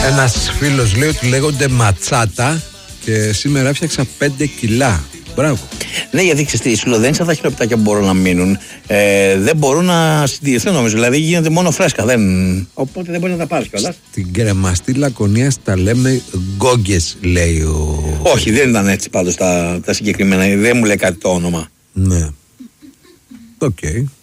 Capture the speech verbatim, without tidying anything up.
Ένας φίλος λέει ότι λέγονται ματσάτα και σήμερα έφτιαξα πέντε κιλά. Μπράβο. Ναι, γιατί ξέρεις, σου λέω, δεν είναι σαν τα χειροπιτάκια που μπορούν να μείνουν. Ε, δεν μπορούν να συντηρηθούν, νομίζω. Δηλαδή γίνεται μόνο φρέσκα. Δεν... Οπότε δεν μπορεί να τα πάρει κιόλας. Στην κρεμαστή Λακωνία τα λέμε γκόγκες, λέει ο. Όχι, δεν ήταν έτσι πάντως τα, τα συγκεκριμένα. Δεν μου λέει κάτι το όνομα. Ναι. Οκ. Okay.